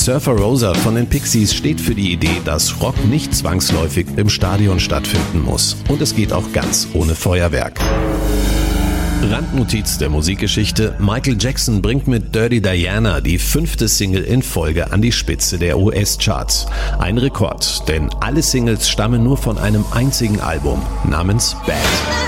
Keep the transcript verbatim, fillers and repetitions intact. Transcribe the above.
Surfer Rosa von den Pixies steht für die Idee, dass Rock nicht zwangsläufig im Stadion stattfinden muss. Und es geht auch ganz ohne Feuerwerk. Randnotiz der Musikgeschichte: Michael Jackson bringt mit Dirty Diana die fünfte Single in Folge an die Spitze der U S-Charts. Ein Rekord, denn alle Singles stammen nur von einem einzigen Album namens Bad.